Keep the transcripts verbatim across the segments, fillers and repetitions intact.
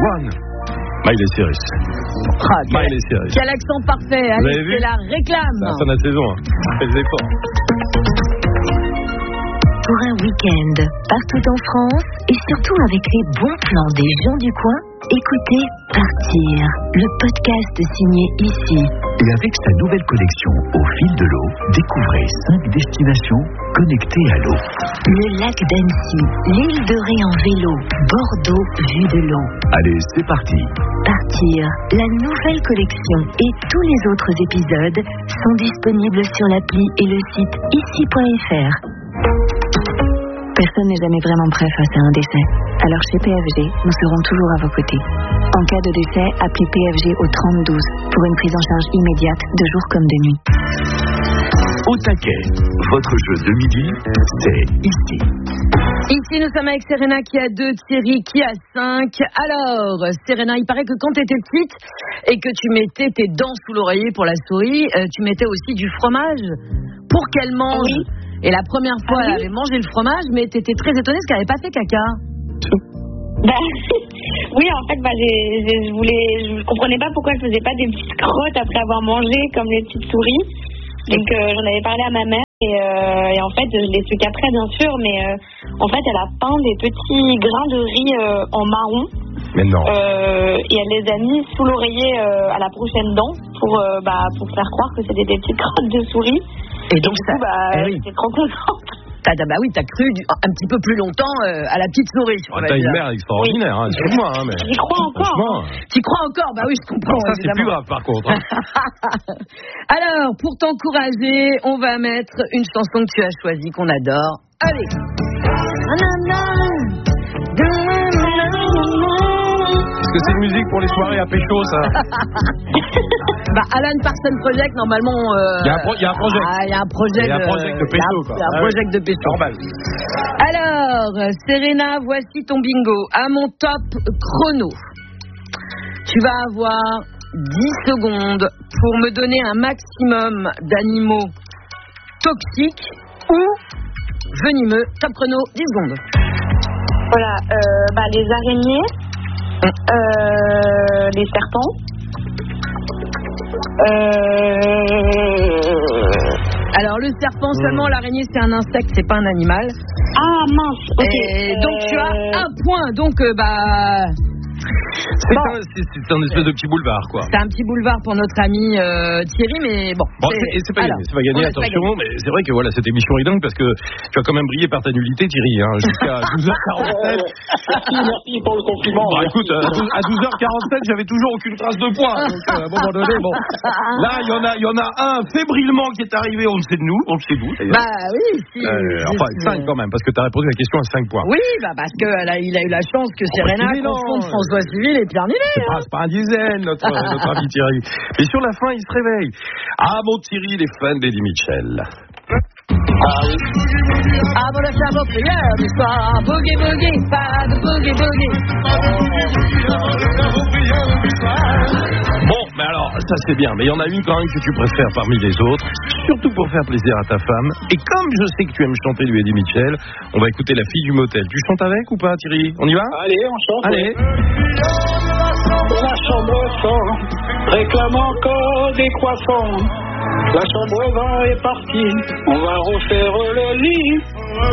One. Miley Cyrus. Ah, Miley Cyrus. Quel accent parfait. Allez, c'est la réclame. C'est la fin de la saison. Hein. Faites des efforts. Pour un week-end, partout en France, et surtout avec les bons plans des gens du coin, écoutez Partir, le podcast signé ici. Et avec sa nouvelle collection Au fil de l'eau, découvrez cinq destinations connectées à l'eau. Le lac d'Annecy, l'île de Ré en vélo, Bordeaux, vue de l'eau. Allez, c'est parti. Partir, la nouvelle collection et tous les autres épisodes sont disponibles sur l'appli et le site ici point f r. Personne n'est jamais vraiment prêt face à un décès. Alors chez P F G, nous serons toujours à vos côtés. En cas de décès, appelez P F G au trente douze pour une prise en charge immédiate de jour comme de nuit. Au taquet, votre jeu de midi, c'est ici. Ici, nous sommes avec Serena qui a deux, Thierry qui a cinq. Alors, Serena, il paraît que quand tu étais petite et que tu mettais tes dents sous l'oreiller pour la souris, euh, tu mettais aussi du fromage pour qu'elle mange. Oui. Et la première fois, ah, oui. elle avait mangé le fromage, mais tu étais très étonnée parce qu'elle n'avait pas fait caca. Bah, oui, en fait, bah, j'ai, j'ai, je voulais, je comprenais pas pourquoi elle faisait pas des petites crottes après avoir mangé comme les petites souris. Donc, euh, j'en avais parlé à ma mère et, euh, et en fait, je l'ai su qu'après, bien sûr, mais euh, en fait, elle a peint des petits grains de riz euh, en marron. Mais non. Euh, et elle les a mis sous l'oreiller euh, à la prochaine dent pour, euh, bah, pour faire croire que c'était des petites crottes de souris. Et donc, et ça, coup, bah, eh oui. j'étais trop contente. T'as, bah oui, t'as cru du, un petit peu plus longtemps euh, à la petite souris. Ah, t'as une mère extraordinaire, oui. hein, excuse-moi. Hein, mais... J'y crois encore. Hein. T'y crois encore? Bah oui, je comprends. Alors ça, évidemment. c'est plus grave, par contre. Hein. Alors, pour t'encourager, on va mettre une chanson que tu as choisie, qu'on adore. Allez. Est-ce que c'est une musique pour les soirées à pécho, ça? Bah, Alan Parsons Project, normalement. Il euh... y, y a un projet. Ah, il y a un projet. Il y a un projet de pécho, quoi. Il y a un ah, projet oui. de pécho. Normal. Alors, Serena, voici ton bingo. À mon top chrono, tu vas avoir dix secondes pour me donner un maximum d'animaux toxiques ou venimeux. Top chrono, dix secondes. Voilà, euh, bah, les araignées, euh, les serpents. Euh... Alors le serpent seulement, mmh. l'araignée c'est un insecte, c'est pas un animal. Ah mince, ok. Et donc euh... tu as un point, donc euh, bah... C'est, bon. un, c'est, c'est un espèce de petit boulevard, quoi. C'est un petit boulevard pour notre ami euh, Thierry, mais bon. Bon, c'est, c'est, c'est pas gagné, c'est pas gagné, attention, pas mais c'est vrai que voilà, cette émission est dingue parce que tu as quand même brillé par ta nullité, Thierry, hein, jusqu'à douze heures quarante-sept. Merci, merci pour le compliment. Bon, écoute, à douze heures quarante-sept, j'avais toujours aucune trace de points, donc euh, à un moment donné, bon. Là, il y en a, il y en a un fébrilement qui est arrivé, on le sait de nous, on le sait d'où, d'ailleurs. Bah oui, si. Euh, enfin, cinq quand même, parce que tu as répondu à la question à cinq points. Oui, bah parce qu'il a, il a eu la chance que Serena confonde François Civil et Pierre Ninet. C'est pas, c'est pas un dizaine, notre, notre ami Thierry. Et sur la fin, il se réveille. Ah, mon Thierry, les fans d'Eddie Mitchell. Ah oui. Ah, bon, la femme au prière du soir. Boogie, boogie, pas de boogie, boogie. Bon, mais alors, ça c'est bien. Mais il y en a une quand même que tu préfères parmi les autres. Surtout pour faire plaisir à ta femme. Et comme je sais que tu aimes chanter du Eddie Mitchell, on va écouter La fille du motel. Tu chantes avec ou pas, Thierry? On y va? Allez, on chante. Allez. La chambre sent, réclame encore des croissants. La chambre vingt est partie, on va refaire le lit.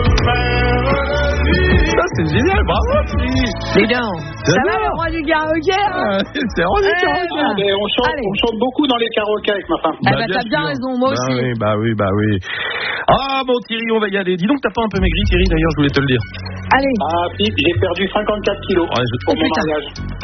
Ça c'est génial, bravo Thierry. Mais non, ça va le roi du karaoké hein? C'est roi du karaoké. Ah, mais on, chante, on chante beaucoup dans les karaokés avec ma femme. Ah bah, bah t'as bien raison, moi bah aussi. Oui, bah oui, bah oui. Ah bon Thierry, on va y aller. Dis donc, t'as pas un peu maigri Thierry d'ailleurs, je voulais te le dire. Allez. Ah si, j'ai perdu cinquante-quatre kilos ouais, je... pour oh, mon mariage.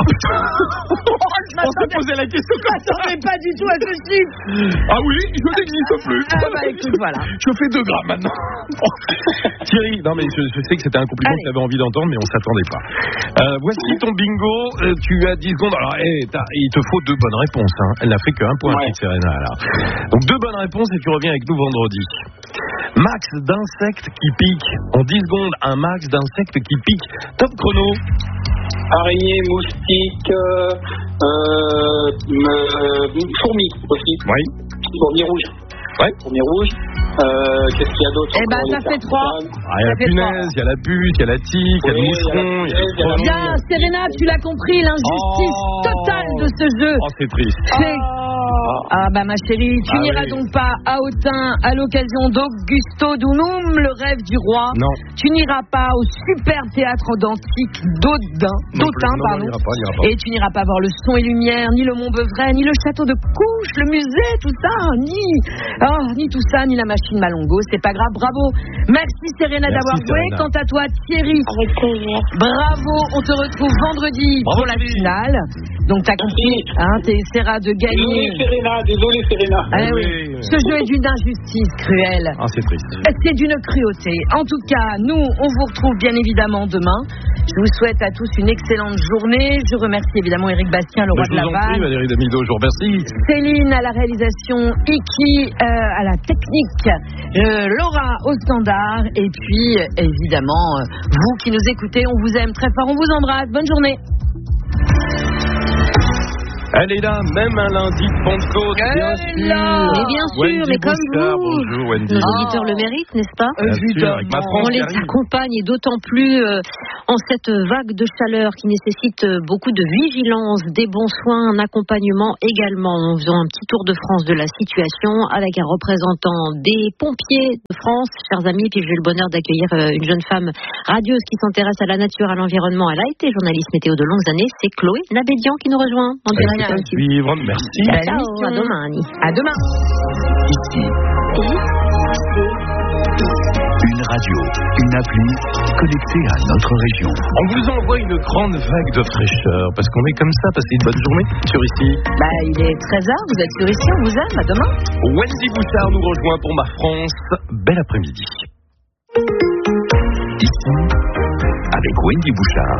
On s'est posé la question comme ça. Je pas du tout à ce chiffre. Ah oui, je n'existe plus. Ah bah écoute, voilà. Je fais deux grammes maintenant. Thierry, non mais je, je sais que c'était un compliment Allez. que tu avais envie d'entendre, mais on s'attendait pas. Euh, voici ton bingo. Euh, tu as dix secondes. Alors, hey, il te faut deux bonnes réponses. Hein. Elle n'a fait qu'un point, ouais. Serena. Alors. Donc deux bonnes réponses et tu reviens avec nous vendredi. Max d'insectes qui piquent. En dix secondes, un max d'insectes qui piquent. Top chrono. Araignée, moustique, euh, euh, fourmis aussi. Oui. Fourmis rouges. Ouais. Fourmis rouges. Euh, qu'est-ce qu'il y a d'autre? Eh ben, ça fait trois. Ah, il y a la punaise, il y a la puce, il y a la tique, il y a le moucheron, il y a le frelon. Bien, Serena, tu l'as compris, l'injustice Oh. totale de ce jeu. Oh, c'est triste. C'est... Ah bah ma chérie, tu Ah n'iras oui. donc pas à Autun à l'occasion d'Augusto Dunum, le rêve du roi. Non. Tu n'iras pas au super théâtre d'Antique d'Audin, Non d'Autun, plus. Non, pardon. non, il ira pas, il ira pas. Et tu n'iras pas voir le son et lumière, ni le Mont-Beuvray, ni le château de Couche, le musée, tout ça, ni, oh, ni tout ça, ni la machine Malongo. C'est pas grave, bravo. Merci Serena Merci, d'avoir joué. Serena. Quant à toi, Thierry, Avec plaisir. bravo. On te retrouve vendredi Bravo, pour la Thierry. finale. Donc t'as compris, hein, t'essaieras de Désolé gagner. Serena, désolé Serena. Ah oui. Oui. Ce jeu est d'une injustice cruelle. Ah, c'est triste. C'est d'une cruauté. En tout cas, nous, on vous retrouve bien évidemment demain. Je vous souhaite à tous une excellente journée. Je remercie évidemment Éric Bastien, le roi Je de la vous en prie, vanne. Valérie Damido, je vous remercie. Céline à la réalisation, Iki euh, à la technique, euh, Laura au standard. Et puis, euh, évidemment, euh, vous qui nous écoutez, on vous aime très fort. On vous embrasse. Bonne journée. Elle est là, même un lundi de Pentecôte, bien Elle sûr. est là. Mais bien sûr, Wendy mais comme Bouchard, vous. Bonjour Wendy. Nos auditeurs le méritent, n'est-ce pas? Bien sûr, avec ma France On qui les arrive. accompagne et d'autant plus euh, en cette vague de chaleur qui nécessite euh, beaucoup de vigilance, des bons soins, un accompagnement également. En faisant un petit tour de France de la situation avec un représentant des pompiers de France, chers amis, puis j'ai eu le bonheur d'accueillir euh, une jeune femme radieuse qui s'intéresse à la nature, à l'environnement. Elle a été journaliste météo de longues années, c'est Chloé Nabédian qui nous rejoint. On dirait À rien. suivre, merci. Belle Ciao, émission. à demain Annie. À demain. Ici, une radio, une appli connectée à notre région. On vous envoie une grande vague de fraîcheur parce qu'on est comme ça. Passez une bonne journée sur ici. Bah, il est treize heures, vous êtes sur ici, on vous aime. À demain. Wendy Bouchard nous rejoint pour Ma France. Bel après-midi. Ici, avec Wendy Bouchard.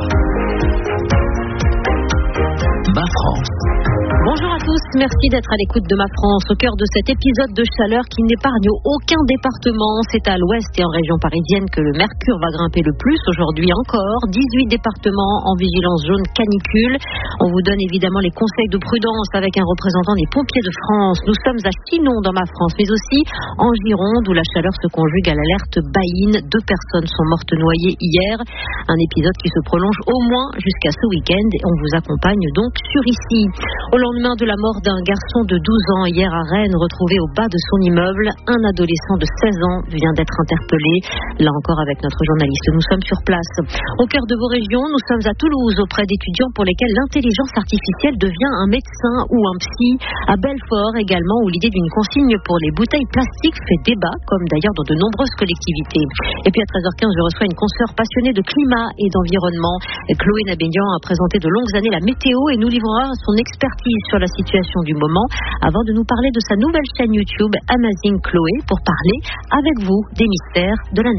Ma France. Bonjour à tous, merci d'être à l'écoute de Ma France, au cœur de cet épisode de chaleur qui n'épargne aucun département. C'est à l'ouest et en région parisienne que le mercure va grimper le plus aujourd'hui encore. dix-huit départements en vigilance jaune canicule. On vous donne évidemment les conseils de prudence avec un représentant des pompiers de France. Nous sommes à Chinon dans Ma France, mais aussi en Gironde où la chaleur se conjugue à l'alerte baïne. Deux personnes sont mortes noyées hier. Un épisode qui se prolonge au moins jusqu'à ce week-end et on vous accompagne donc sur ici. Au lendemain de la mort d'un garçon de douze ans hier à Rennes, retrouvé au bas de son immeuble, un adolescent de seize ans vient d'être interpellé. Là encore avec notre journaliste, nous sommes sur place. Au cœur de vos régions, nous sommes à Toulouse auprès d'étudiants pour lesquels l'intelligence artificielle devient un médecin ou un psy. À Belfort également où l'idée d'une consigne pour les bouteilles plastiques fait débat, comme d'ailleurs dans de nombreuses collectivités. Et puis à treize heures quinze, je reçois une consoeur passionnée de climat et d'environnement. Chloé Nabédian a présenté de longues années la météo et nous livrera son expertise sur la situation du moment avant de nous parler de sa nouvelle chaîne YouTube Amazing Chloé pour parler avec vous des mystères de la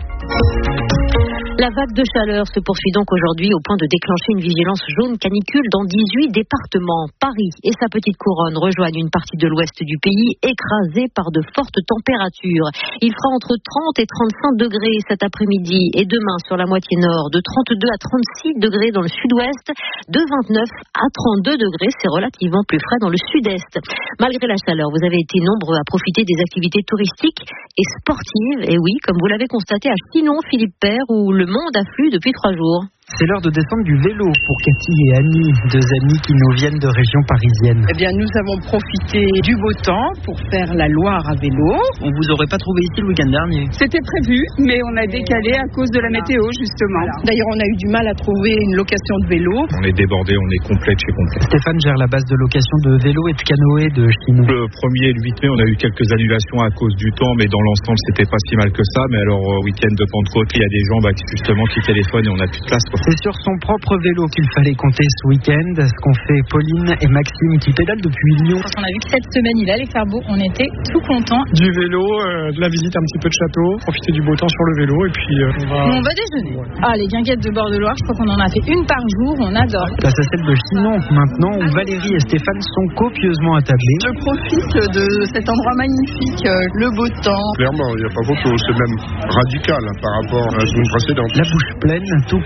nature. La vague de chaleur se poursuit donc aujourd'hui au point de déclencher une vigilance jaune canicule dans dix-huit départements. Paris et sa petite couronne rejoignent une partie de l'ouest du pays écrasée par de fortes températures. Il fera entre trente et trente-cinq degrés cet après-midi et demain sur la moitié nord, de trente-deux à trente-six degrés dans le sud-ouest, de vingt-neuf à trente-deux degrés, c'est relativement plus frais dans le sud-est. Malgré la chaleur, vous avez été nombreux à profiter des activités touristiques et sportives. Et oui, comme vous l'avez constaté à Chinon, Philippe Père, où le monde afflue depuis trois jours. C'est l'heure de descendre du vélo pour Cathy et Annie, deux amies qui nous viennent de régions parisiennes. Eh bien, nous avons profité du beau temps pour faire la Loire à vélo. On vous aurait pas trouvé ici le week-end dernier. C'était prévu, mais on a décalé à cause de la météo, justement. D'ailleurs, on a eu du mal à trouver une location de vélo. On est débordé, on est complet de chez complet. Stéphane gère la base de location de vélo et de canoë de Chinon. Le premier et le huit mai, on a eu quelques annulations à cause du temps, mais dans l'ensemble, c'était pas si mal que ça. Mais alors, euh, week-end de Pentecôte, il y a des gens bah, qui, justement qui téléphonent et on n'a plus de place, quoi. C'est sur son propre vélo qu'il fallait compter ce week-end. Ce qu'ont fait Pauline et Maxime qui pédalent depuis Lyon. Quand on a vu que cette semaine il allait faire beau, on était tout contents. Du vélo, euh, de la visite un petit peu de château, profiter du beau temps sur le vélo et puis euh, on va... On va déjeuner. Ah, les guinguettes de bord de Loire, je crois qu'on en a fait une par jour, on adore. Place à celle de Chinon maintenant où Valérie et Stéphane sont copieusement attablés. Je profite de cet endroit magnifique, le beau temps. Clairement, il n'y a pas photo, c'est même radical hein, par rapport à la semaine précédente. La bouche pleine, tout comme le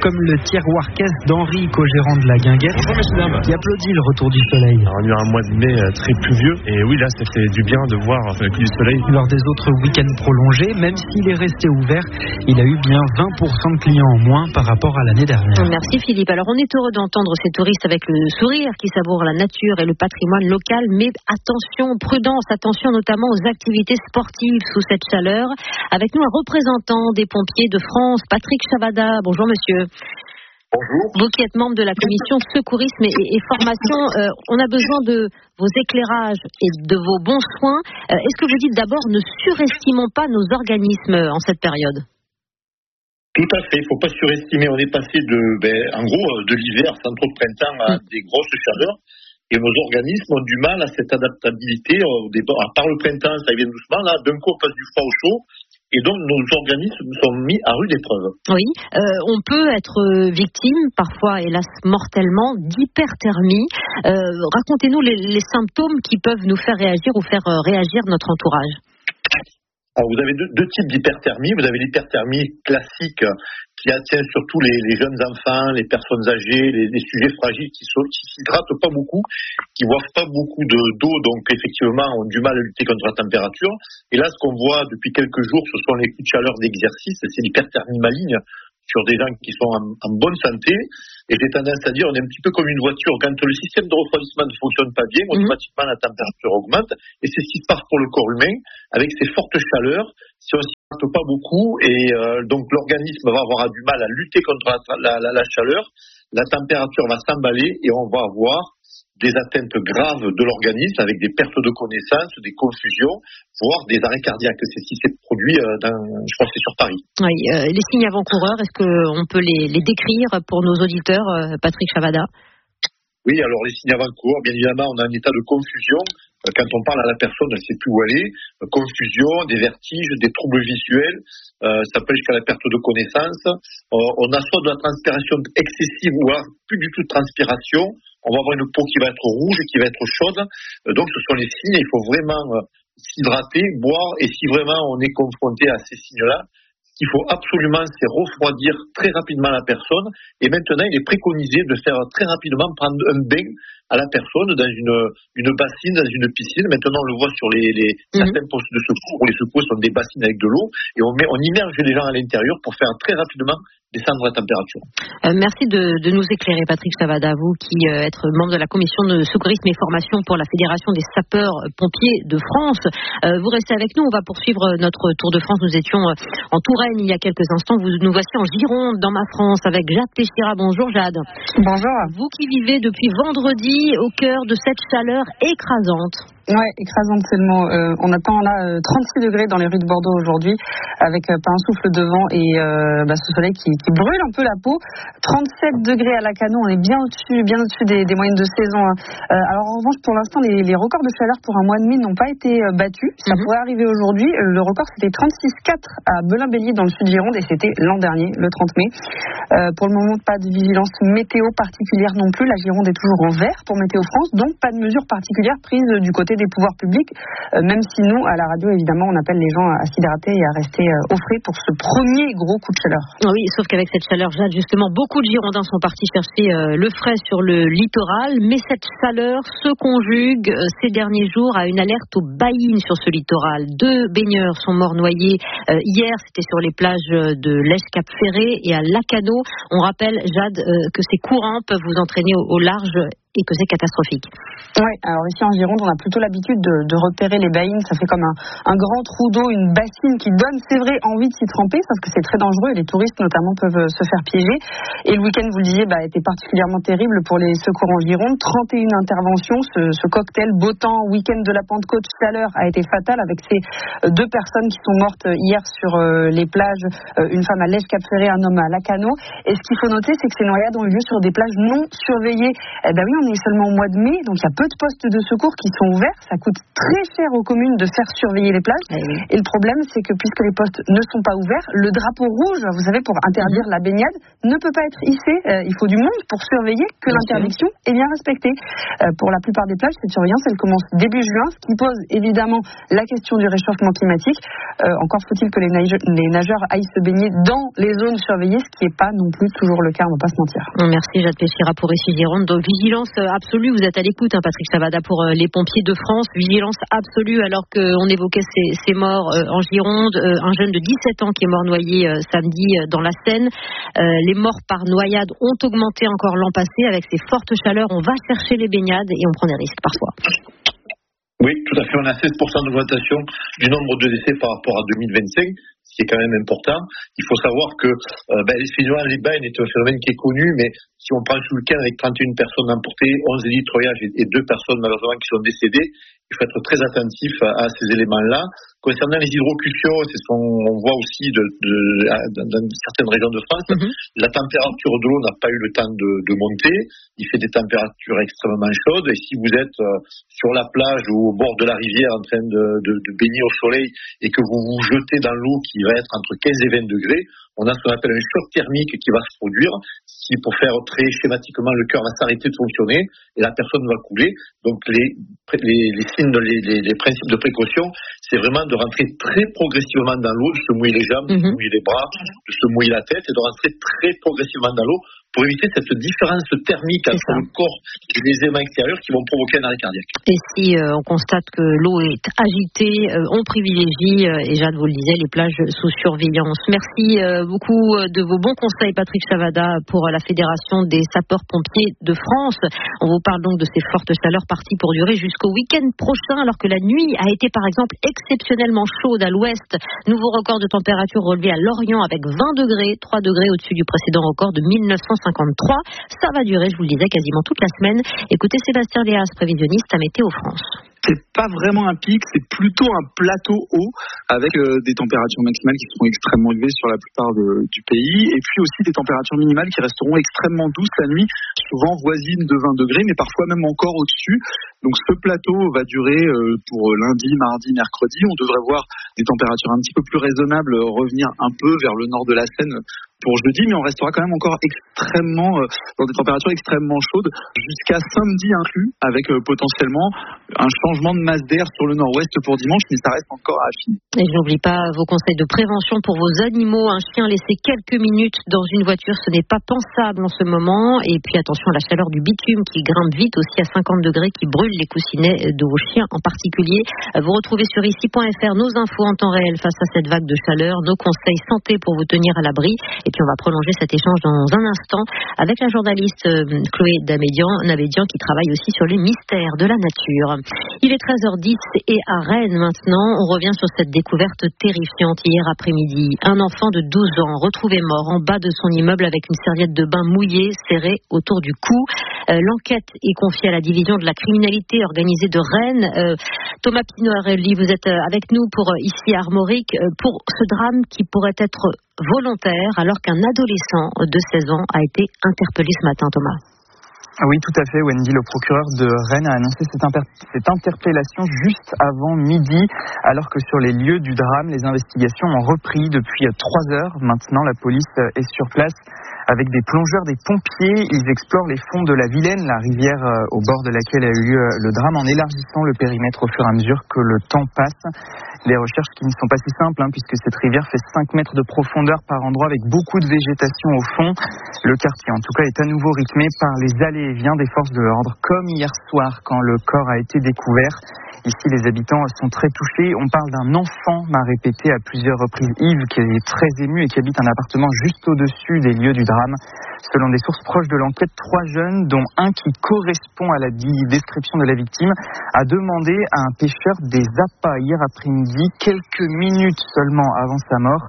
Pierre Warquez d'Henri, co-gérant de la Guinguette, Bonjour messieurs dames. qui applaudit le retour du soleil. Alors, on a eu un mois de mai très pluvieux et oui là ça fait du bien de voir enfin, le coup du soleil. Lors des autres week-ends prolongés, même s'il est resté ouvert, il a eu bien vingt pour cent de clients en moins par rapport à l'année dernière. Merci Philippe. Alors on est heureux d'entendre ces touristes avec le sourire qui savourent la nature et le patrimoine local, mais attention, prudence, attention notamment aux activités sportives sous cette chaleur. Avec nous un représentant des pompiers de France, Patrick Chavada. Bonjour monsieur. Bonjour. Vous qui êtes membre de la commission secourisme et, et formation, euh, on a besoin de vos éclairages et de vos bons soins. Euh, est-ce que vous dites d'abord ne surestimons pas nos organismes en cette période ? Tout à fait, il ne faut pas surestimer. On est passé de, ben, en gros, de l'hiver sans trop de printemps à des grosses chaleurs. Et nos organismes ont du mal à cette adaptabilité. Au départ, par le printemps, ça vient doucement. Là, d'un coup, on passe du froid au chaud. Et donc, nos organismes sont mis à rude épreuve. Oui, euh, on peut être victime, parfois, hélas, mortellement, d'hyperthermie. Euh, racontez-nous les, les symptômes qui peuvent nous faire réagir ou faire réagir notre entourage. Alors, vous avez deux, deux types d'hyperthermie. Vous avez l'hyperthermie classique qui atteint surtout les, les jeunes enfants, les personnes âgées, les, les sujets fragiles qui ne s'hydratent pas beaucoup, qui ne boivent pas beaucoup de, d'eau, donc effectivement ont du mal à lutter contre la température. Et là, ce qu'on voit depuis quelques jours, ce sont les coups de chaleur d'exercice, c'est l'hyperthermie maligne sur des gens qui sont en, en bonne santé. Et j'ai tendance à dire, on est un petit peu comme une voiture. Quand le système de refroidissement ne fonctionne pas bien, automatiquement la température augmente. Et c'est ce qui se passe pour le corps humain, avec ces fortes chaleurs. Si on ne s'y hydrate pas beaucoup, et euh, donc l'organisme va avoir du mal à lutter contre la, la, la, la chaleur, la température va s'emballer et on va avoir des atteintes graves de l'organisme avec des pertes de connaissance, des confusions, voire des arrêts cardiaques. C'est ce qui s'est produit euh, dans, je crois que c'est sur Paris. Oui, euh, les signes avant-coureurs, est-ce qu'on peut les, les décrire pour nos auditeurs, euh, Patrick Chavada ? Oui, alors les signes avant-coureurs, bien évidemment, on a un état de confusion. Quand on parle à la personne, elle ne sait plus où elle est. Confusion, des vertiges, des troubles visuels. Euh, ça peut aller jusqu'à la perte de connaissance. Euh, on a soit de la transpiration excessive ou alors plus du tout de transpiration. On va avoir une peau qui va être rouge, qui va être chaude. Euh, donc, ce sont les signes. Il faut vraiment euh, s'hydrater, boire. Et si vraiment on est confronté à ces signes-là, ce qu'il faut absolument, c'est refroidir très rapidement la personne. Et maintenant, il est préconisé de faire très rapidement prendre un bain à la personne dans une, une bassine, dans une piscine. Maintenant, on le voit sur les, les mmh. certains postes de secours où les secours sont des bassines avec de l'eau. Et on, met, on immerge les gens à l'intérieur pour faire très rapidement descendre la température. Euh, merci de, de nous éclairer, Patrick Chavada, vous qui euh, êtes membre de la commission de secourisme et formation pour la Fédération des sapeurs-pompiers de France. Euh, vous restez avec nous, on va poursuivre notre tour de France. Nous étions euh, en Touraine il y a quelques instants. Vous, nous voici en Gironde, dans ma France, avec Jade Teixeira. Bonjour Jade. Bonjour. Vous qui vivez depuis vendredi au cœur de cette chaleur écrasante. Ouais, écrasante, c'est le mot. Euh, on attend là euh, trente-six degrés dans les rues de Bordeaux aujourd'hui, avec euh, pas un souffle de vent et euh, bah, ce soleil qui, qui brûle un peu la peau. trente-sept degrés à Lacanau, on est bien au-dessus, bien au-dessus des, des moyennes de saison. Hein. Euh, alors en revanche, pour l'instant, les, les records de chaleur pour un mois de mai n'ont pas été euh, battus. Ça mm-hmm. pourrait arriver aujourd'hui. Euh, le record, c'était trente-six virgule quatre à Belin-Bélier dans le sud Gironde et c'était l'an dernier, le trente mai. Euh, pour le moment, pas de vigilance météo particulière non plus. La Gironde est toujours en vert pour Météo France, donc pas de mesures particulières prises du côté des pouvoirs publics, euh, même si nous, à la radio, évidemment, on appelle les gens à, à s'hydrater et à rester euh, au frais pour ce premier gros coup de chaleur. Oui, sauf qu'avec cette chaleur, Jade, justement, beaucoup de Girondins sont partis chercher euh, le frais sur le littoral, mais cette chaleur se conjugue euh, ces derniers jours à une alerte aux baïnes sur ce littoral. Deux baigneurs sont morts noyés euh, hier, c'était sur les plages de l'Esch-Cap-Ferré et à Lacanau. On rappelle, Jade, euh, que ces courants peuvent vous entraîner au, au large et que c'est catastrophique. Oui, alors ici en Gironde, on a plutôt l'habitude de, de repérer les baïnes. Ça fait comme un, un grand trou d'eau, une bassine qui donne, c'est vrai, envie de s'y tremper, sauf que c'est très dangereux et les touristes notamment peuvent se faire piéger. Et le week-end, vous le disiez, bah, était particulièrement terrible pour les secours en Gironde. trente et une interventions, ce, ce cocktail beau temps, week-end de la Pentecôte, chaleur a été fatal avec ces deux personnes qui sont mortes hier sur euh, les plages, euh, une femme à l'Esch-Cap-Ferré, un homme à Lacanau. Et ce qu'il faut noter, c'est que ces noyades ont eu lieu sur des plages non surveillées. Eh ben oui, on est seulement au mois de mai, donc il y a peu de postes de secours qui sont ouverts. Ça coûte très cher aux communes de faire surveiller les plages. Oui. Et le problème, c'est que puisque les postes ne sont pas ouverts, le drapeau rouge, vous savez, pour interdire la baignade, ne peut pas être hissé. Euh, il faut du monde pour surveiller que bien l'interdiction sûr. est bien respectée. Euh, pour la plupart des plages, cette surveillance, elle commence début juin, ce qui pose évidemment la question du réchauffement climatique. Euh, encore faut-il que les nageurs, les nageurs aillent se baigner dans les zones surveillées, ce qui n'est pas non plus toujours le cas, on ne va pas se mentir. Merci Jade Péchira pour Ici Gironde. Donc vigilance absolue, vous êtes à l'écoute, hein, Patrick Chavada, pour euh, les pompiers de France. Vigilance absolue alors qu'on évoquait ces, ces morts euh, en Gironde. Euh, un jeune de dix-sept ans qui est mort noyé euh, samedi euh, dans la Seine. Euh, les morts par noyade ont augmenté encore l'an passé. Avec ces fortes chaleurs, on va chercher les baignades et on prend des risques parfois. Oui, tout à fait. On a seize pour cent d'augmentation du nombre de décès par rapport à deux mille vingt-cinq, ce qui est quand même important. Il faut savoir que euh, ben, les phénomènes, les bains est un phénomène qui est connu, mais si on prend ce week-end avec trente et une personnes emportées, onze élitroyages et deux personnes malheureusement qui sont décédées, il faut être très attentif à, à ces éléments-là. Concernant les hydrocutions, c'est ce qu'on voit aussi de, de, de, dans certaines régions de France, mm-hmm. la température de l'eau n'a pas eu le temps de, de monter. Il fait des températures extrêmement chaudes. Et si vous êtes euh, sur la plage ou au bord de la rivière en train de, de, de baigner au soleil et que vous vous jetez dans l'eau qui va être entre quinze et vingt degrés, on a ce qu'on appelle un choc thermique qui va se produire. Si, pour faire très schématiquement, le cœur va s'arrêter de fonctionner et la personne va couler. Donc les, les, les signes, les, les, les principes de précaution, c'est vraiment de rentrer très progressivement dans l'eau, de se mouiller les jambes, mm-hmm. de se mouiller les bras, de se mouiller la tête et de rentrer très progressivement dans l'eau pour éviter cette différence thermique entre le corps et les éléments extérieurs qui vont provoquer un arrêt cardiaque. Et si euh, on constate que l'eau est agitée, euh, on privilégie, euh, et Jade vous le disait, les plages sous surveillance. Merci euh, beaucoup de vos bons conseils, Patrick Chavada, pour la Fédération des sapeurs-pompiers de France. On vous parle donc de ces fortes chaleurs parties pour durer jusqu'au week-end prochain, alors que la nuit a été par exemple exceptionnellement chaude à l'ouest. Nouveau record de température relevé à Lorient avec vingt degrés, trois degrés au-dessus du précédent record de mille neuf cent cinquante-trois. Ça va durer, je vous le disais, quasiment toute la semaine. Écoutez Sébastien Léas, prévisionniste à Météo France. C'est pas vraiment un pic, c'est plutôt un plateau haut avec euh, des températures maximales qui seront extrêmement élevées sur la plupart de, du pays et puis aussi des températures minimales qui resteront extrêmement douces la nuit, souvent voisines de vingt degrés mais parfois même encore au-dessus. Donc ce plateau va durer euh, pour lundi, mardi, mercredi. On devrait voir des températures un petit peu plus raisonnables revenir un peu vers le nord de la Seine pour jeudi, mais on restera quand même encore extrêmement euh, dans des températures extrêmement chaudes jusqu'à samedi inclus, avec euh, potentiellement un changement de masse d'air sur le nord-ouest pour dimanche, mais ça reste encore à affiner. Et je n'oublie pas vos conseils de prévention pour vos animaux. Un chien laissé quelques minutes dans une voiture, ce n'est pas pensable en ce moment. Et puis attention à la chaleur du bitume qui grimpe vite aussi à cinquante degrés, qui brûle les coussinets de vos chiens en particulier. Vous retrouvez sur ici point f r nos infos en temps réel face à cette vague de chaleur, nos conseils santé pour vous tenir à l'abri. Et puis on va prolonger cet échange dans un instant avec la journaliste Chloé Damédian, Nabédian, qui travaille aussi sur les mystères de la nature. Il est treize heures dix et à Rennes maintenant, on revient sur cette découverte terrifiante hier après-midi. Un enfant de douze ans retrouvé mort en bas de son immeuble avec une serviette de bain mouillée serrée autour du cou. Euh, l'enquête est confiée à la division de la criminalité organisée de Rennes. Euh, Thomas Pinot-Arelli, vous êtes avec nous pour euh, ici à Armorique euh, pour ce drame qui pourrait être volontaire alors qu'un adolescent de seize ans a été interpellé ce matin, Thomas. Ah oui, tout à fait, Wendy. Le procureur de Rennes a annoncé cette, inter- cette interpellation juste avant midi, alors que sur les lieux du drame, les investigations ont repris depuis trois heures. Maintenant, la police est sur place avec des plongeurs, des pompiers. Ils explorent les fonds de la Vilaine, la rivière au bord de laquelle a eu lieu le drame, en élargissant le périmètre au fur et à mesure que le temps passe. Les recherches qui ne sont pas si simples, hein, puisque cette rivière fait cinq mètres de profondeur par endroit avec beaucoup de végétation au fond. Le quartier, en tout cas, est à nouveau rythmé par les allées et viens des forces de l'ordre, comme hier soir quand le corps a été découvert. Ici, les habitants sont très touchés. On parle d'un enfant, m'a répété à plusieurs reprises Yves, qui est très ému et qui habite un appartement juste au-dessus des lieux du drame. Selon des sources proches de l'enquête, trois jeunes, dont un qui correspond à la description de la victime, a demandé à un pêcheur des appâts hier après-midi, quelques minutes seulement avant sa mort.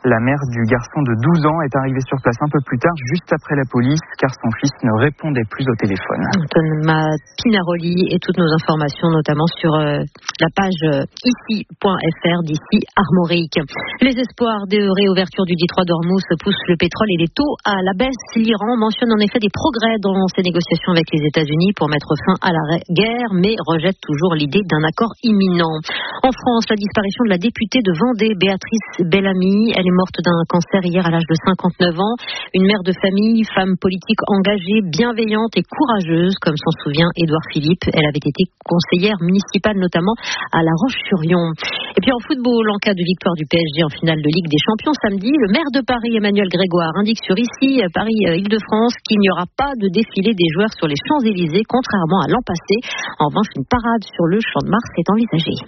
La mère du garçon de douze ans est arrivée sur place un peu plus tard, juste après la police, car son fils ne répondait plus au téléphone. Thomas Pinaroli et toutes nos informations, notamment sur euh, la page euh, ici point f r d'ici Armorique. Les espoirs de réouverture du Détroit d'Ormuz poussent le pétrole et les taux à la baisse. L'Iran mentionne en effet des progrès dans ses négociations avec les États-Unis pour mettre fin à la guerre, mais rejette toujours l'idée d'un accord imminent. En France, la disparition de la députée de Vendée, Béatrice Bellamy. Elle est morte d'un cancer hier à l'âge de cinquante-neuf ans. Une mère de famille, femme politique engagée, bienveillante et courageuse, comme s'en souvient Édouard Philippe. Elle avait été conseillère municipale notamment à La Roche-sur-Yon. Et puis en football, en cas de victoire du P S G en finale de Ligue des Champions samedi, le maire de Paris, Emmanuel Grégoire, indique sur ici, Paris-Île-de-France, qu'il n'y aura pas de défilé des joueurs sur les Champs-Élysées, contrairement à l'an passé. En revanche, une parade sur le Champ de Mars est envisagée.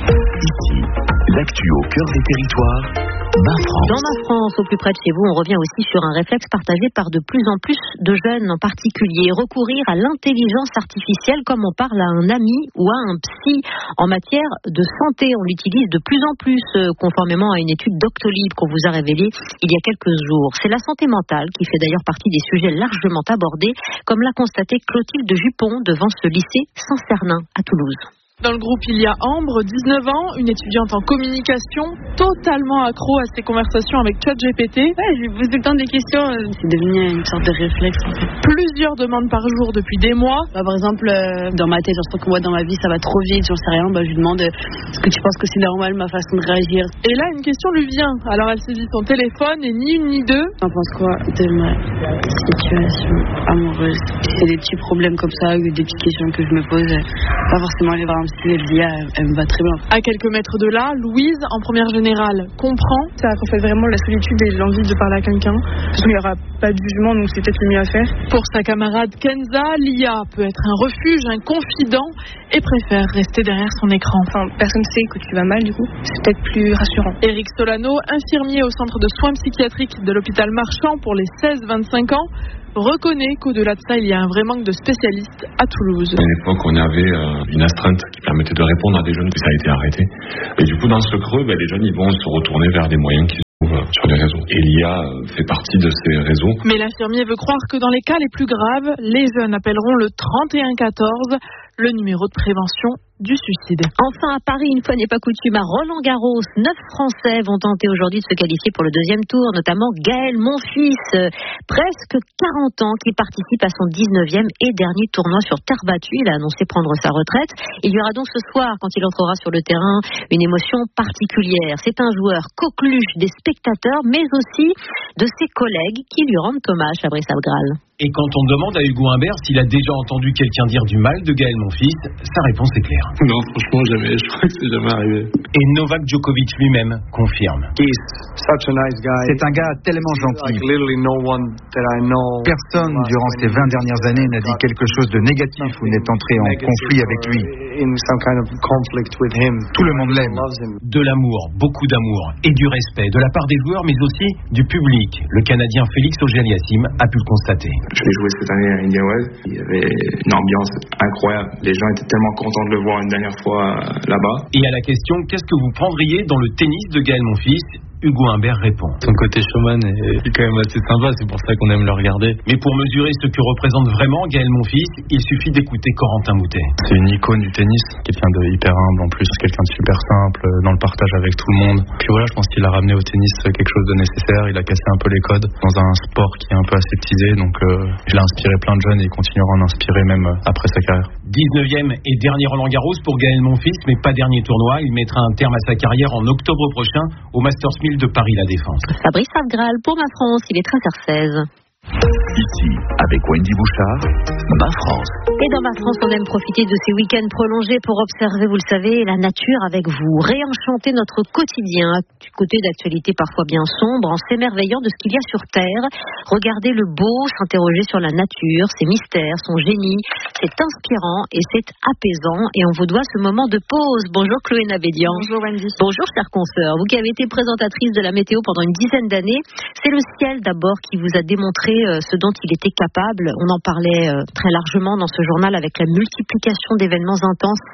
Ici, l'actu au cœur des territoires. Ma France. Dans Ma France, au plus près de chez vous, on revient aussi sur un réflexe partagé par de plus en plus de jeunes, en particulier recourir à l'intelligence artificielle comme on parle à un ami ou à un psy. En matière de santé, on l'utilise de plus en plus, conformément à une étude Doctolib qu'on vous a révélée il y a quelques jours. C'est la santé mentale qui fait d'ailleurs partie des sujets largement abordés, comme l'a constaté Clotilde Jupon devant ce lycée Saint-Cernin à Toulouse. Dans le groupe, il y a Ambre, dix-neuf ans, une étudiante en communication, totalement accro à ses conversations avec ChatGPT. Ouais, je lui pose tout le temps des questions. C'est devenu une sorte de réflexe, en fait. Plusieurs demandes par jour depuis des mois. Bah, par exemple, euh, dans ma tête, genre, que moi, dans ma vie, ça va trop vite, j'en sais rien. Bah, je lui demande, euh, est-ce que tu penses que c'est normal, ma façon de réagir? Et là, une question lui vient. Alors, elle saisit son téléphone et ni une ni deux. T'en penses quoi de ma situation amoureuse? C'est des petits problèmes comme ça, des petites questions que je me pose. Pas forcément aller voir un psy, elle dit, ah, elle me va très bien. À quelques mètres de là, Louise, en première générale, comprend. Ça reflète vraiment la solitude et l'envie de parler à quelqu'un. Parce qu'il n'y aura pas de jugement, donc c'est peut-être le mieux à faire. Pour sa camarade Kenza, l'I A peut être un refuge, un confident, et préfère rester derrière son écran. Enfin, personne ne sait que tu vas mal, du coup. C'est peut-être plus rassurant. Éric Solano, infirmier au centre de soins psychiatriques de l'hôpital Marchand pour les seize vingt-cinq ans, reconnaît qu'au-delà de ça, il y a un vrai manque de spécialistes à Toulouse. À l'époque, on avait euh, une astreinte qui permettait de répondre à des jeunes, puis ça a été arrêté. Et du coup, dans ce creux, ben, les jeunes ils vont se retourner vers des moyens qui se trouvent euh, sur les réseaux. Et l'I A euh, fait partie de ces réseaux. Mais l'infirmier veut croire que dans les cas les plus graves, les jeunes appelleront le trente et un quatorze, le numéro de prévention du suicide. Enfin, à Paris, une fois n'est pas coutume, à Roland-Garros, neuf Français vont tenter aujourd'hui de se qualifier pour le deuxième tour, notamment Gaël Monfils, euh, presque quarante ans, qui participe à son dix-neuvième et dernier tournoi sur terre battue. Il a annoncé prendre sa retraite. Il y aura donc ce soir, quand il entrera sur le terrain, une émotion particulière. C'est un joueur coqueluche des spectateurs, mais aussi de ses collègues qui lui rendent hommage à Brice Abgral. Et quand on demande à Hugo Humbert s'il a déjà entendu quelqu'un dire du mal de Gaël Monfils, sa réponse est claire. Non, franchement, jamais. Je crois que c'est jamais arrivé. Et Novak Djokovic lui-même confirme. C'est un gars tellement gentil. Personne durant ces vingt dernières années n'a dit quelque chose de négatif ou n'est entré en conflit avec lui. Tout le monde l'aime. De l'amour, beaucoup d'amour et du respect de la part des joueurs, mais aussi du public. Le Canadien Félix Auger-Aliassime a pu le constater. Je l'ai joué cette année à Indian Wells. Il y avait une ambiance incroyable. Les gens étaient tellement contents de le voir une dernière fois là-bas. Et à la question, qu'est-ce que vous prendriez dans le tennis de Gaël Monfils ? Hugo Humbert répond. Son côté showman est quand même assez sympa, c'est pour ça qu'on aime le regarder. Mais pour mesurer ce que représente vraiment Gaël Monfils, il suffit d'écouter Corentin Moutet. C'est une icône du tennis, quelqu'un de hyper humble en plus, quelqu'un de super simple, dans le partage avec tout le monde. Puis voilà, je pense qu'il a ramené au tennis quelque chose de nécessaire, il a cassé un peu les codes dans un sport qui est un peu aseptisé, donc euh, il a inspiré plein de jeunes et il continuera à en inspirer même après sa carrière. dix-neuvième et dernier Roland-Garros pour Gaël Monfils, mais pas dernier tournoi. Il mettra un terme à sa carrière en octobre prochain au Masters mille de Paris La Défense. Fabrice Abgral pour Ma France, il est treize heures seize. Ici, avec Wendy Bouchard, Ma France. Et dans Ma France, on aime profiter de ces week-ends prolongés pour observer, vous le savez, la nature avec vous, réenchanter notre quotidien, du côté d'actualité parfois bien sombre, en s'émerveillant de ce qu'il y a sur Terre, regarder le beau, s'interroger sur la nature, ses mystères, son génie, c'est inspirant et c'est apaisant, et on vous doit ce moment de pause. Bonjour Chloé Nabédian. Bonjour Wendy. Bonjour chère consoeur, vous qui avez été présentatrice de la météo pendant une dizaine d'années, c'est le ciel d'abord qui vous a démontré ce dont il était capable. On en parlait très largement dans ce journal avec la multiplication d'événements intenses. Ça,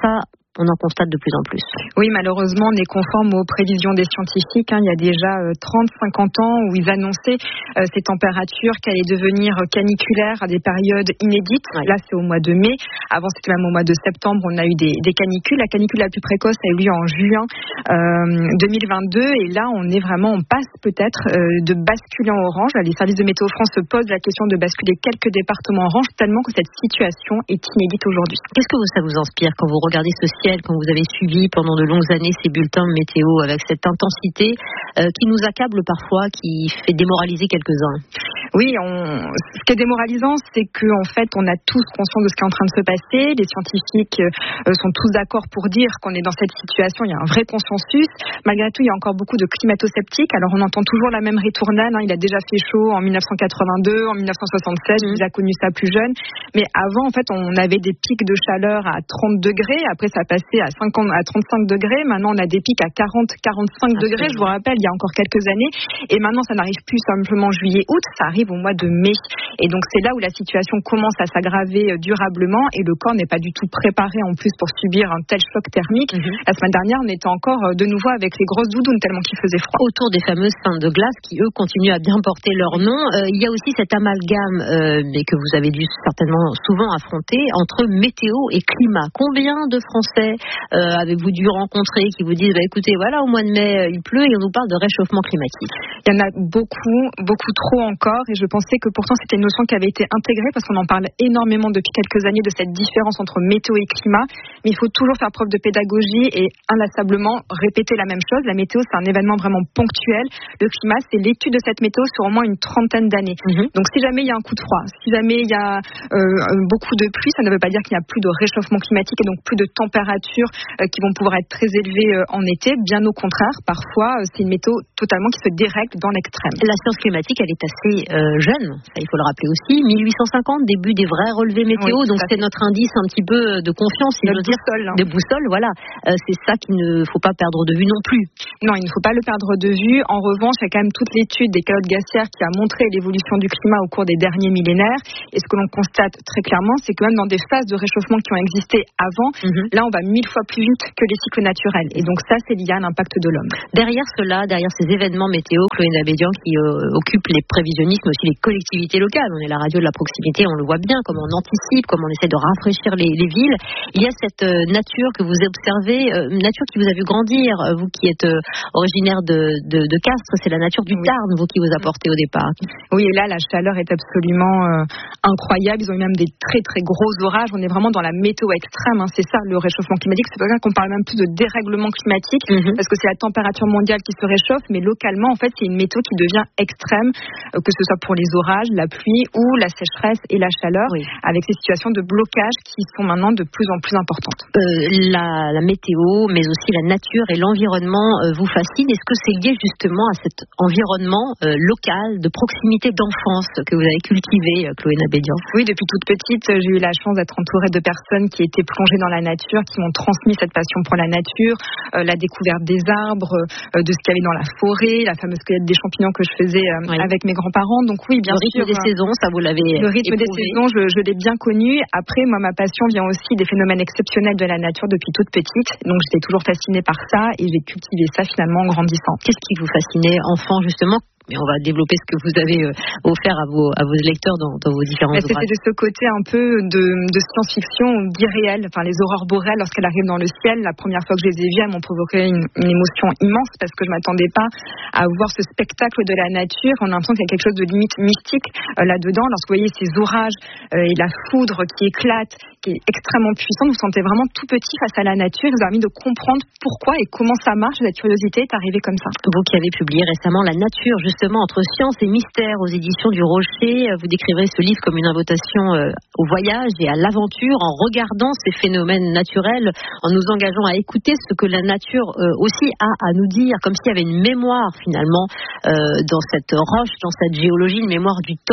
on en constate de plus en plus. Oui, malheureusement, on est conforme aux prévisions des scientifiques. Hein. Il y a déjà euh, trente à cinquante ans où ils annonçaient euh, ces températures qui allaient devenir caniculaires à des périodes inédites. Ouais. Là, c'est au mois de mai. Avant, c'était même au mois de septembre, on a eu des, des canicules. La canicule la plus précoce a eu lieu en juin euh, deux mille vingt-deux. Et là, on est vraiment, on passe peut-être euh, de basculer en orange. Là, les services de Météo France se posent la question de basculer quelques départements en orange, tellement que cette situation est inédite aujourd'hui. Qu'est-ce que ça vous inspire quand vous regardez ce ciel, quand vous avez suivi pendant de longues années ces bulletins de météo avec cette intensité euh, qui nous accable parfois, qui fait démoraliser quelques-uns? Oui, on... ce qui est démoralisant, c'est qu'en fait, on a tous conscience de ce qui est en train de se passer. Les scientifiques euh, sont tous d'accord pour dire qu'on est dans cette situation. Il y a un vrai consensus. Malgré tout, il y a encore beaucoup de climato-sceptiques. Alors, on entend toujours la même ritournelle. Hein. Il a déjà fait chaud en dix-neuf cent quatre-vingt-deux, en dix-neuf cent soixante-seize. Mmh. Il a connu ça plus jeune. Mais avant, en fait, on avait des pics de chaleur à trente degrés. Après, ça passait à cinquante, à trente-cinq degrés. Maintenant, on a des pics à quarante, quarante-cinq degrés. Je vous rappelle, il y a encore quelques années. Et maintenant, ça n'arrive plus simplement juillet-août. Ça arrive au mois de mai. Et donc, c'est là où la situation commence à s'aggraver durablement et le corps n'est pas du tout préparé en plus pour subir un tel choc thermique. Mm-hmm. La semaine dernière, on était encore de nouveau avec les grosses doudounes tellement qu'il faisait froid. Autour des fameuses feintes de glace qui, eux, continuent à bien porter leur nom. Euh, il y a aussi cet amalgame, euh, mais que vous avez dû certainement souvent affronter, entre météo et climat. Combien de Français euh, avez-vous dû rencontrer qui vous disent, bah, écoutez, voilà, au mois de mai, il pleut et on nous parle de réchauffement climatique? Il y en a beaucoup, beaucoup trop encore et je pensais que pourtant c'était une notion qui avait été intégrée parce qu'on en parle énormément depuis quelques années de cette différence entre météo et climat, mais il faut toujours faire preuve de pédagogie et inlassablement répéter la même chose. La météo, c'est un événement vraiment ponctuel. Le climat, c'est l'étude de cette météo sur au moins une trentaine d'années. Mmh. Donc si jamais il y a un coup de froid, si jamais il y a euh, beaucoup de pluie, ça ne veut pas dire qu'il n'y a plus de réchauffement climatique et donc plus de températures euh, qui vont pouvoir être très élevées euh, en été. Bien au contraire, parfois, euh, c'est une météo totalement qui se dérègle dans l'extrême. La science climatique, elle est assez euh, jeune, ça, il faut le rappeler aussi. dix-huit cent cinquante, début des vrais relevés météo, oui, donc c'est notre indice un petit peu de confiance, si je veux dire, hein. de boussole, voilà. Euh, c'est ça qu'il ne faut pas perdre de vue non plus. Non, il ne faut pas le perdre de vue. En revanche, il y a quand même toute l'étude des calottes glaciaires qui a montré l'évolution du climat au cours des derniers millénaires. Et ce que l'on constate très clairement, c'est que même dans des phases de réchauffement qui ont existé avant, mm-hmm. là, on va mille fois plus vite que les cycles naturels. Et donc ça, c'est lié à l'impact de l'homme. Derrière cela, derrière ces événements météo, Chloé Nabédian qui euh, occupe les prévisionnistes, mais aussi les collectivités locales. On est la radio de la proximité, on le voit bien, comment on anticipe, comment on essaie de rafraîchir les, les villes. Il y a cette euh, nature que vous observez, euh, nature qui vous a vu grandir, euh, vous qui êtes euh, originaire de, de, de Castres, c'est la nature du Tarn, vous qui vous apportez au départ. Oui, et là, la chaleur est absolument euh, incroyable. Ils ont eu même des très très gros orages. On est vraiment dans la météo extrême. Hein. C'est ça le réchauffement climatique. C'est pour ça qu'on parle même plus de dérèglement climatique, mm-hmm. parce que c'est la température mondiale qui se réchauffe, mais localement, en fait, c'est une météo qui devient extrême, euh, que ce soit pour les orages, la pluie ou la sécheresse et la chaleur, oui. avec ces situations de blocage qui sont maintenant de plus en plus importantes. Euh, la, la météo, mais aussi la nature et l'environnement euh, vous fascinent. Est-ce que c'est lié justement à cet environnement euh, local, de proximité, d'enfance que vous avez cultivé, euh, Chloé Nabédian? Oui, depuis toute petite, j'ai eu la chance d'être entourée de personnes qui étaient plongées dans la nature, qui m'ont transmis cette passion pour la nature, euh, la découverte des arbres, euh, de ce qu'il y avait dans la forêt, la fameuse cueillette des champignons que je faisais euh, oui. avec mes grands-parents. Donc oui, bien sûr. Le rythme sûr, des saisons, ça vous l'avez Le rythme éprouvé. des saisons, je, je l'ai bien connu. Après, moi, ma passion vient aussi des phénomènes exceptionnels de la nature depuis toute petite. Donc j'étais toujours fascinée par ça et j'ai cultivé ça finalement en grandissant. Qu'est-ce qui vous fascinait enfant justement? Mais on va développer ce que vous avez euh, offert à vos, à vos lecteurs dans, dans vos différents bah, ouvrages. C'était de ce côté un peu de, de science-fiction d'irréel. Enfin, les aurores boréales, lorsqu'elles arrivent dans le ciel, la première fois que je les ai vues, elles m'ont provoqué une, une émotion immense parce que je m'attendais pas à voir ce spectacle de la nature. On a l'impression qu'il y a quelque chose de limite mystique euh, là-dedans. Lorsque vous voyez ces orages euh, et la foudre qui éclate, qui est extrêmement puissante, vous vous sentez vraiment tout petit face à la nature. Vous avez envie de comprendre pourquoi et comment ça marche. Cette curiosité est arrivée comme ça. Vous qui avez publié récemment La nature, justement, entre science et mystère aux éditions du Rocher, vous décrivez ce livre comme une invitation euh, au voyage et à l'aventure en regardant ces phénomènes naturels, en nous engageant à écouter ce que la nature euh, aussi a à nous dire, comme s'il y avait une mémoire finalement euh, dans cette roche, dans cette géologie, une mémoire du temps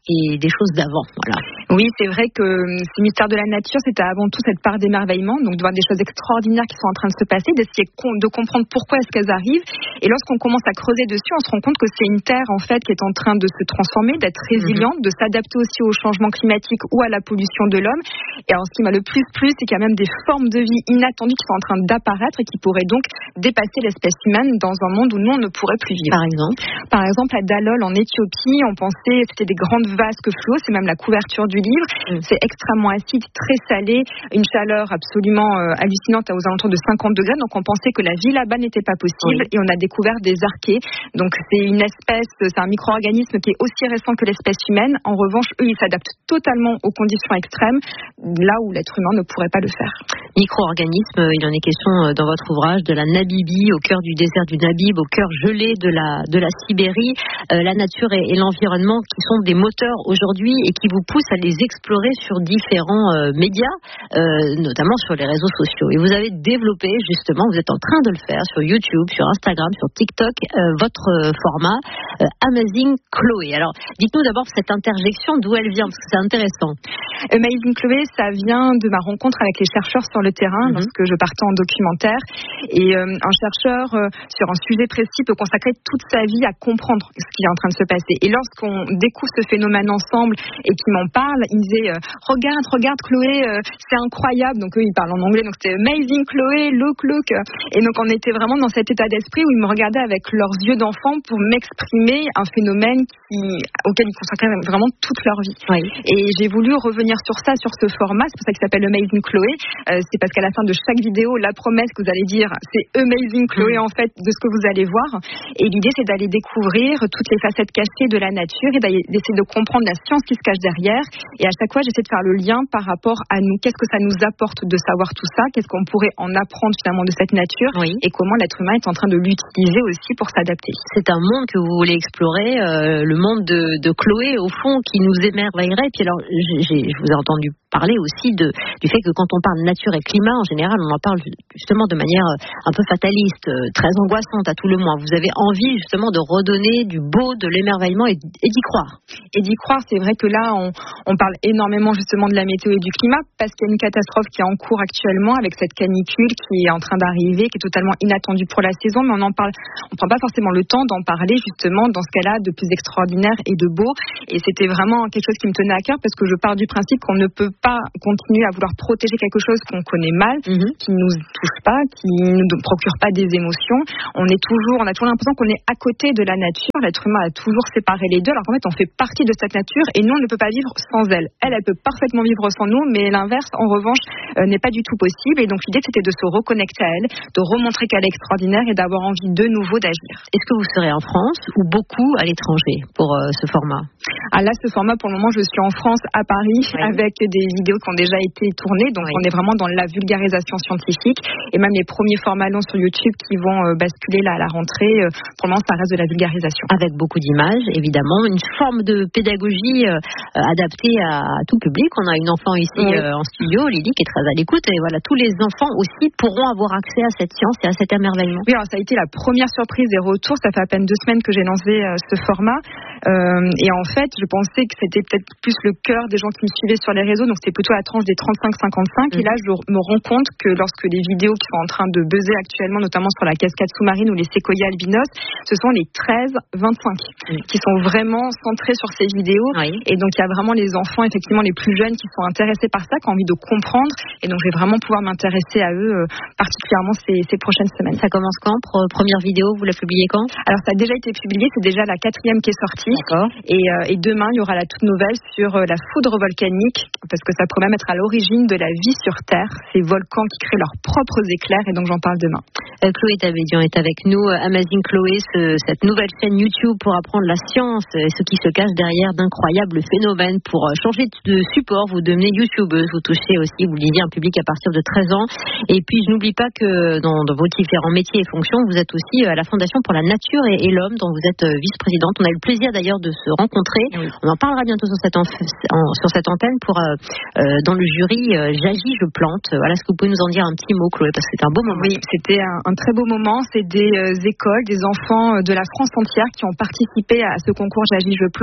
et des choses d'avant. Voilà. Oui, c'est vrai que ces mystères de la nature, c'était avant tout cette part d'émerveillement, donc de voir des choses extraordinaires qui sont en train de se passer, d'essayer de comprendre pourquoi est-ce qu'elles arrivent. Et lorsqu'on commence à creuser dessus, on se rend compte que c'est une terre en fait qui est en train de se transformer, d'être résiliente, de s'adapter aussi au changement climatique ou à la pollution de l'homme. Et alors, ce qui m'a le plus plu, c'est qu'il y a même des formes de vie inattendues qui sont en train d'apparaître et qui pourraient donc dépasser l'espèce humaine dans un monde où nous on ne pourrait plus vivre. Par exemple, par exemple à Dalol en Éthiopie, on pensait que c'était des grandes vasques fluo, c'est même la couverture du livre. Mm. C'est extrêmement acide, très salé, une chaleur absolument euh, hallucinante aux alentours de cinquante degrés. Donc on pensait que la vie là-bas n'était pas possible, oui. Et on a découvert des archées. Donc c'est une espèce, c'est un micro-organisme qui est aussi récent que l'espèce humaine. En revanche, eux, ils s'adaptent totalement aux conditions extrêmes, là où l'être humain ne pourrait pas le faire. Micro-organisme, il en est question dans votre ouvrage de la Namibie, au cœur du désert du Namib, au cœur gelé de la de la Sibérie. Euh, la nature et, et l'environnement qui sont des moteurs aujourd'hui et qui vous poussent à les explorer sur différents euh, médias, euh, notamment sur les réseaux sociaux. Et vous avez développé justement, vous êtes en train de le faire sur YouTube, sur Instagram, sur TikTok, euh, votre euh, format euh, Amazing Chloé. Alors, dites-nous d'abord cette interjection, d'où elle vient, parce que c'est intéressant. Amazing Chloé, ça vient de ma rencontre avec les chercheurs sur le terrain, mm-hmm. lorsque je partais en documentaire. Et euh, un chercheur, euh, sur un sujet précis, peut consacrer toute sa vie à comprendre ce qui est en train de se passer. Et lorsqu'on découvre ce phénomène ensemble et qu'il m'en parle, il disait euh, regarde, regarde Chloé, euh, c'est incroyable. Donc eux, ils parlent en anglais, donc c'était Amazing Chloé, look, look. Et donc on était vraiment dans cet état d'esprit où ils me regardaient avec leurs yeux d'enfant pour m'exprimer un phénomène qui, auquel ils consacraient vraiment toute leur vie. Oui. Et j'ai voulu revenir sur ça, sur ce format. C'est pour ça qu'il s'appelle Amazing Chloé. Euh, c'est parce qu'à la fin de chaque vidéo, la promesse que vous allez dire, c'est Amazing Chloé en fait de ce que vous allez voir. Et l'idée, c'est d'aller découvrir toutes les facettes cachées de la nature et d'essayer de comprendre la science qui se cache derrière. Et à chaque fois, j'essaie de faire le lien par rapport à nous. Qu'est-ce que ça nous apporte de savoir tout ça? Qu'est-ce qu'on pourrait en apprendre finalement de cette nature? Oui. Et comment l'être humain est en train de l'utiliser aussi pour s'adapter. C'est un monde que vous voulez explorer, euh, le monde de, de Chloé, au fond, qui nous émerveillerait. Et puis alors, j'ai, je vous ai entendu parler aussi de, du fait que quand on parle nature et climat, en général, on en parle justement de manière un peu fataliste, très angoissante à tout le moins. Vous avez envie justement de redonner du beau, de l'émerveillement et, et d'y croire. Et d'y croire, c'est vrai que là, on, on parle énormément justement de la météo et du climat parce qu'il y a une catastrophe qui est en cours actuellement avec cette canicule qui est en train d'arriver, qui est totalement inattendue pour la saison, mais on en parle, on prend pas forcément le temps d'en parler justement dans ce cas-là de plus extraordinaire et de beau. Et c'était vraiment quelque chose qui me tenait à cœur parce que je pars du principe qu'on ne peut pas continuer à vouloir protéger quelque chose qu'on connaît mal, mm-hmm. qui ne nous touche pas, qui ne nous procure pas des émotions. On est toujours, on a toujours l'impression qu'on est à côté de la nature. L'être humain a toujours séparé les deux, alors qu'en fait, on fait partie de cette nature et nous, on ne peut pas vivre sans elle. Elle, elle peut parfaitement vivre sans nous, mais l'inverse, en revanche, euh, n'est pas du tout possible. Et donc, l'idée, c'était de se reconnecter à elle, de remontrer qu'elle est extraordinaire et d'avoir envie de nouveau d'agir. Est-ce que vous serez en France ou beaucoup à l'étranger pour euh, ce format? Ah là, ce format, pour le moment, je suis en France, à Paris, oui. avec des vidéos qui ont déjà été tournées. Donc, oui. on est vraiment dans la vulgarisation scientifique et même les premiers formats longs sur YouTube qui vont euh, basculer là à la rentrée. Euh, pour le moment, ça reste de la vulgarisation. Avec beaucoup d'images, évidemment. Une forme de pédagogie euh, adaptée à tout public. On a une enfant ici oui. euh, en studio, Lily, qui est très à l'écoute. Et voilà, tous les enfants aussi pourront avoir accès à cette science et à cet émerveillement. Oui, alors ça a été la première surprise des retours. Ça fait à peine deux semaines que j'ai lancé euh, ce format. Euh, et en fait, je pensais que c'était peut-être plus le cœur des gens qui me suivaient sur les réseaux. Donc, c'était plutôt la tranche des trente-cinq cinquante-cinq. Mmh. Et là, je me rends compte que lorsque les vidéos qui sont en train de buzzer actuellement, notamment sur la cascade sous-marine ou les séquoias albinos, ce sont les treize vingt-cinq mmh. qui sont vraiment centrés sur ces vidéos. Oui. Et donc, il y a vraiment les enfants, effectivement, les plus jeunes qui sont intéressés par ça, qui ont envie de comprendre. Et donc, je vais vraiment pouvoir m'intéresser à eux, euh, particulièrement ces, ces prochaines semaines. Ça commence quand? Première vidéo, vous la publiez quand? Alors, ça a déjà été publié. C'est déjà la quatrième qui est sortie. D'accord. Et, euh, et demain, il y aura la toute nouvelle sur euh, la foudre volcanique, parce que ça pourrait même être à l'origine de la vie sur Terre, ces volcans qui créent leurs propres éclairs, et donc j'en parle demain. Euh, Chloé Tabédian est avec nous. Amazing Chloé, ce, cette nouvelle chaîne YouTube pour apprendre la science et ce qui se cache derrière d'incroyables phénomènes. Pour changer de support, vous devenez youtubeuse, vous touchez aussi, vous lisez un public à partir de treize ans. Et puis je n'oublie pas que dans, dans vos différents métiers et fonctions, vous êtes aussi à la Fondation pour la nature et, et l'homme, dont vous êtes vice-présidente. On a eu le plaisir d'ailleurs de se rencontrer. Oui. On en parlera bientôt sur cette, en, en, sur cette antenne pour euh, euh, dans le jury euh, J'agis, je plante. Voilà, est-ce que vous pouvez nous en dire un petit mot, Chloé, parce que c'était un beau moment. Oui, c'était un, un très beau moment. C'est des euh, écoles, des enfants de la France entière qui ont participé à ce concours J'agis, je plante,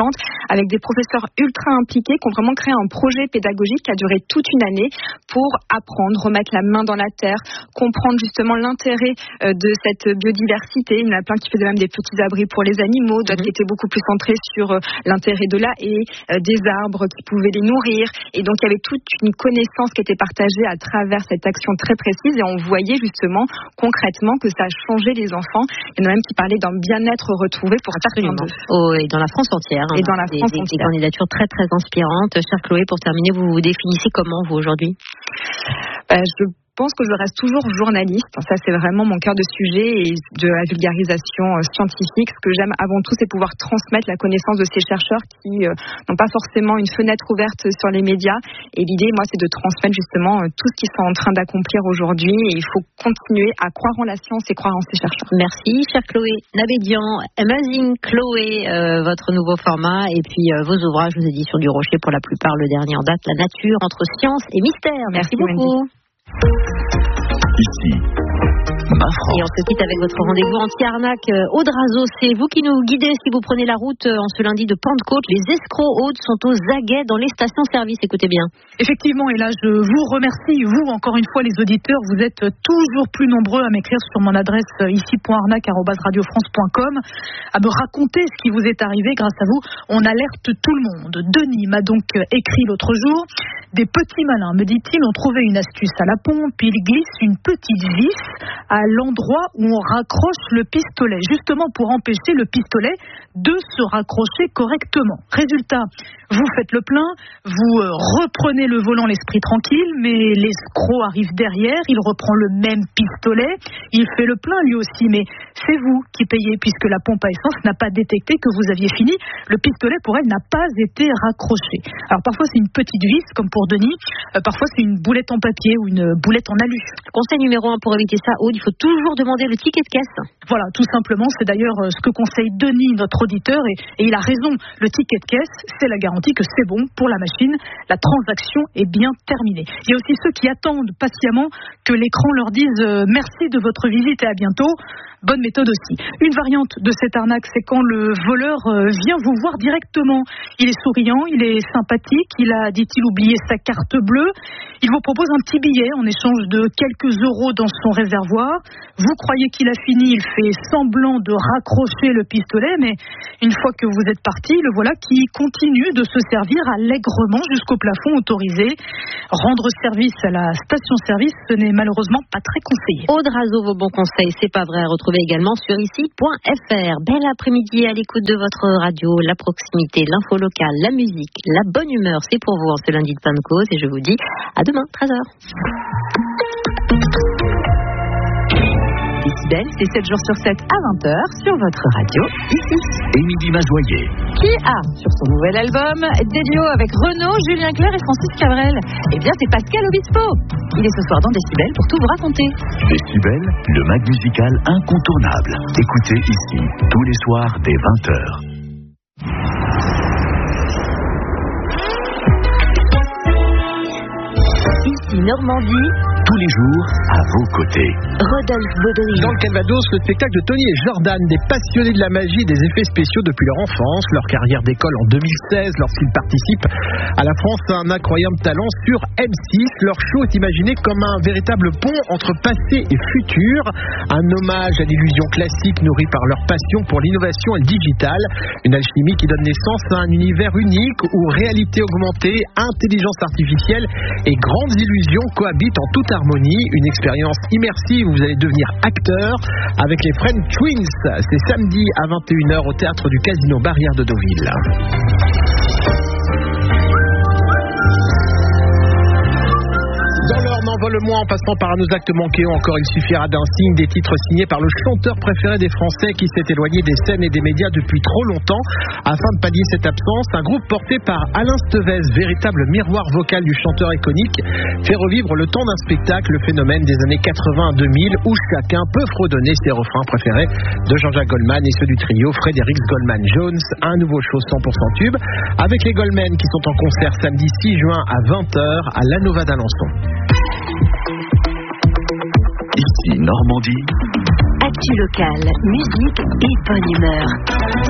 avec des professeurs ultra impliqués qui ont vraiment créé un projet pédagogique qui a duré toute une année pour apprendre, remettre la main dans la terre, comprendre justement l'intérêt de cette biodiversité. Il y en a plein qui faisaient même des petits abris pour les animaux, d'autres mmh. qui étaient beaucoup plus centrés sur l'intérêt de la haie, des arbres qui pouvaient les nourrir. Et donc il y avait toute une connaissance qui était partagée à travers cette action très précise et on voyait justement concrètement que ça a changé les enfants. Il y en a même qui parlaient d'un bien-être retrouvé pour certains d'eux. Oh, et dans la France entière. Hein, et dans la des, France des, entière. Des candidatures très très inspirantes. Chère Chloé, pour terminer, vous vous définissez comment vous aujourd'hui? euh, Je Je pense que je reste toujours journaliste. Ça, c'est vraiment mon cœur de sujet et de la vulgarisation scientifique. Ce que j'aime avant tout, c'est pouvoir transmettre la connaissance de ces chercheurs qui euh, n'ont pas forcément une fenêtre ouverte sur les médias. Et l'idée, moi, c'est de transmettre justement euh, tout ce qu'ils sont en train d'accomplir aujourd'hui. Et il faut continuer à croire en la science et croire en ces chercheurs. Merci, chère Chloé Nabédian. Amazing Chloé, euh, votre nouveau format. Et puis euh, vos ouvrages, je vous ai dit, sur du Rocher, pour la plupart, le dernier en date, La nature entre science et mystère. Merci, Merci beaucoup. Wendy. Ici, ma France. Et on se quitte avec votre rendez-vous anti-arnaque. Aude Razo, c'est vous qui nous guidez si vous prenez la route en ce lundi de Pentecôte. Les escrocs, Aude, sont aux aguets dans les stations-service. Écoutez bien. Effectivement, et là, je vous remercie, vous, encore une fois, les auditeurs. Vous êtes toujours plus nombreux à m'écrire sur mon adresse ici point arnaque arobase radio france point com, à me raconter ce qui vous est arrivé. Grâce à vous, on alerte tout le monde. Denis m'a donc écrit l'autre jour. Des petits malins, me dit-il, ont trouvé une astuce à la pompe. Ils glissent une petite vis à l'endroit où on raccroche le pistolet, justement pour empêcher le pistolet de se raccrocher correctement. Résultat, vous faites le plein, vous reprenez le volant l'esprit tranquille, mais l'escroc arrive derrière, il reprend le même pistolet, il fait le plein lui aussi, mais c'est vous qui payez puisque la pompe à essence n'a pas détecté que vous aviez fini. Le pistolet, pour elle, n'a pas été raccroché. Alors parfois c'est une petite vis, comme pour Denis, euh, parfois c'est une boulette en papier ou une boulette en alu. Conseil numéro un pour éviter ça, Aude, il faut toujours demander le ticket de caisse. Voilà, tout simplement, c'est d'ailleurs ce que conseille Denis, notre auditeur, et, et il a raison. Le ticket de caisse, c'est la garantie que c'est bon pour la machine, la transaction est bien terminée. Il y a aussi ceux qui attendent patiemment que l'écran leur dise euh, merci de votre visite et à bientôt. Bonne méthode aussi. Une variante de cette arnaque, c'est quand le voleur euh, vient vous voir directement. Il est souriant, il est sympathique, il a, dit-il, oublié sa carte bleue. Il vous propose un petit billet en échange de quelques euros dans son réservoir. Vous croyez qu'il a fini, il fait semblant de raccrocher le pistolet, mais une fois que vous êtes parti, le voilà qui continue de se servir allègrement jusqu'au plafond autorisé. Rendre service à la station-service, ce n'est malheureusement pas très conseillé. Aude Razo, vos bons conseils, c'est pas vrai, à retrouver également sur ici point f r. Bel après-midi à l'écoute de votre radio, la proximité, l'info locale, la musique, la bonne humeur, c'est pour vous en ce lundi de Pentecôte et je vous dis à demain, treize heures. Décibel, c'est sept jours sur sept à vingt heures sur votre radio, ici. Émilie Mazoyer. Qui a, sur son nouvel album, des duos avec Renaud, Julien Clerc et Francis Cabrel. Eh bien, c'est Pascal Obispo. Il est ce soir dans Décibel pour tout vous raconter. Décibel, le mag musical incontournable. Écoutez ici, tous les soirs dès vingt heures. Ici Normandie. Tous les jours, à vos côtés. Rodolphe Baudry. Dans le Calvados, le spectacle de Tony et Jordan, des passionnés de la magie et des effets spéciaux depuis leur enfance, leur carrière d'école en deux mille seize, lorsqu'ils participent à la France a un incroyable talent sur M six. Leur show est imaginé comme un véritable pont entre passé et futur, un hommage à l'illusion classique nourrie par leur passion pour l'innovation et le digital, une alchimie qui donne naissance à un univers unique où réalité augmentée, intelligence artificielle et grandes illusions cohabitent en toute harmonie, une expérience immersive où vous allez devenir acteur avec les French Twins. C'est samedi à vingt et une heures au théâtre du Casino Barrière de Deauville. Dans l'heure n'envole-moi en passant par nos actes manqués ou encore il suffira d'un signe, des titres signés par le chanteur préféré des Français qui s'est éloigné des scènes et des médias depuis trop longtemps. Afin de pallier cette absence, un groupe porté par Alain Stevez, véritable miroir vocal du chanteur iconique, fait revivre le temps d'un spectacle, le phénomène des années quatre-vingts à deux mille où chacun peut fredonner ses refrains préférés de Jean-Jacques Goldman et ceux du trio Frédéric Goldman Jones. Un nouveau show cent pour cent tube avec les Goldman qui sont en concert samedi six juin à vingt heures à l'Anova d'Alençon. Ici Normandie. Actu locale, musique et bonne humeur.